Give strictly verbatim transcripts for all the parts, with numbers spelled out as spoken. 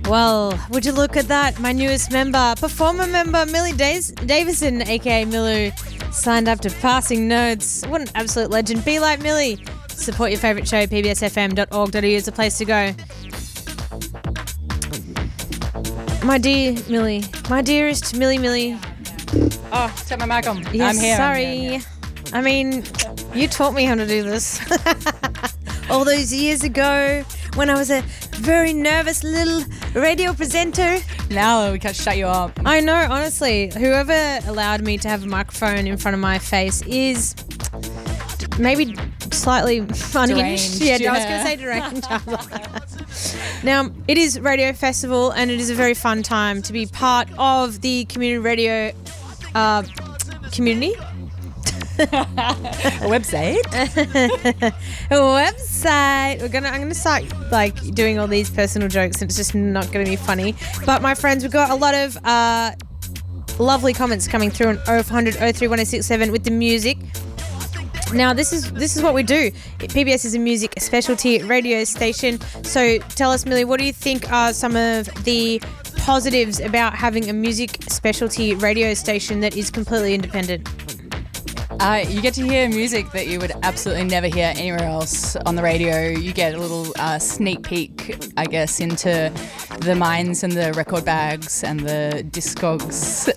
Well, would you look at that? My newest member, performer member, Millie Davis- Davison, aka Millu, signed up to Passing Notes. What an absolute legend. Be like Millie. Support your favourite show. p b s f m dot org dot a u is the place to go. My dear Millie, my dearest Millie Millie. Oh, turn my mic on. Yes, I'm here. sorry. I'm here, I'm here. I mean, you taught me how to do this. All those years ago when I was a very nervous little radio presenter. Now we can shut you up. I know, honestly, whoever allowed me to have a microphone in front of my face is maybe slightly unhinged. Deranged, Yeah, yeah. I was going to say deranged. Now, it is Radio Festival and it is a very fun time to be part of the community radio uh, community. A website. A website. We're gonna. I'm gonna start like doing all these personal jokes, and it's just not gonna be funny. But my friends, we've got a lot of uh, lovely comments coming through on oh four hundred oh three one oh six seven with the music. Now this is this is what we do. P B S is a music specialty radio station. So tell us, Millie, what do you think are some of the positives about having a music specialty radio station that is completely independent? Uh, you get to hear music that you would absolutely never hear anywhere else on the radio. You get a little uh, sneak peek, I guess, into the minds and the record bags and the Discogs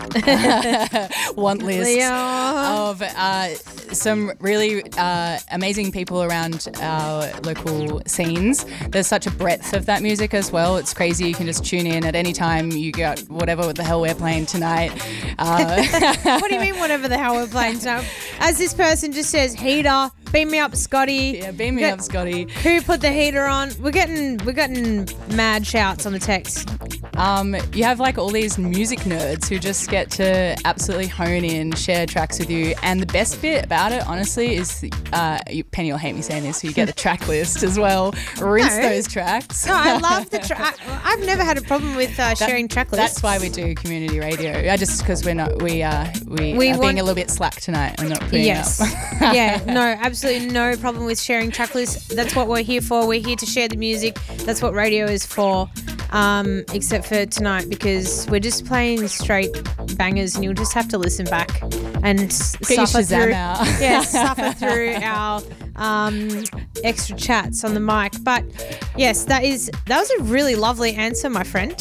want list Yeah. of uh, some really uh, amazing people around our local scenes. There's such a breadth of that music as well. It's crazy. You can just tune in at any time. You got whatever the hell we're playing tonight. Uh, What do you mean, whatever the hell we're playing tonight? As this person just says, heater, beam me up, Scotty. yeah, beam me Get- up, Scotty. Who put the heater on? We're getting we're getting mad shouts on the text. Um, you have like all these music nerds who just get to absolutely hone in, share tracks with you. And the best bit about it, honestly, is uh, you, Penny will hate me saying this, so you get the track list as well. Rinse No. those tracks. No, I love the track. I've never had a problem with uh, That- sharing track lists. That's why we do community radio. Uh, just because we're not, we uh, we, We are want- being a little bit slack tonight. We're not putting Yes. up. Yeah, no, absolutely no problem with sharing track lists. That's what we're here for. We're here to share the music. That's what radio is for. Um, except for tonight, because we're just playing straight bangers and you'll just have to listen back and s- Get your suffer Shazam through out. yeah, suffer through our um, extra chats on the mic. But yes, that is that was a really lovely answer, my friend.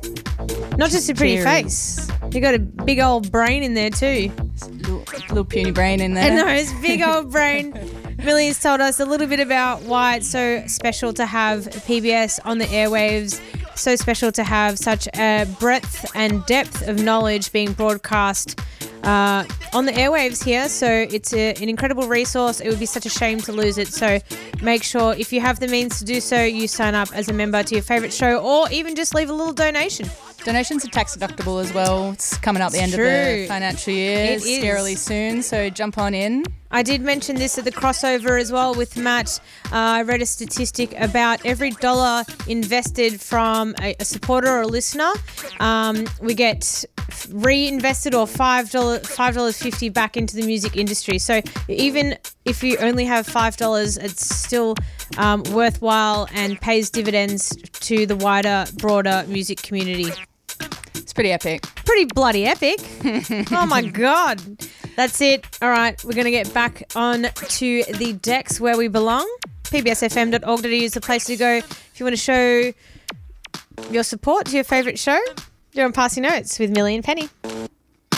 Not just a pretty Cheers. face. You got a big old brain in there too. little, little puny brain in there. I know, it's big old brain. Millie's told us a little bit about why it's so special to have P B S on the airwaves, so special to have such a breadth and depth of knowledge being broadcast uh, on the airwaves here. So it's a, an incredible resource. It would be such a shame to lose it. So make sure, if you have the means to do so, you sign up as a member to your favourite show, or even just leave a little donation. Donations are tax deductible as well. It's coming up the end True. of the financial year. It It's is. scarily soon, so jump on in. I did mention this at the crossover as well with Matt. Uh, I read a statistic about every dollar invested from a, a supporter or a listener, um, we get reinvested or five dollars five dollars fifty back into the music industry. So even if you only have five dollars, it's still um, worthwhile and pays dividends to the wider, broader music community. It's pretty epic. Pretty bloody epic. Oh my God. That's it. All right. We're going to get back on to the decks where we belong. p b s f m dot org dot a u is the place to go if you want to show your support to your favourite show. You're on Passing Notes with Millie and Penny.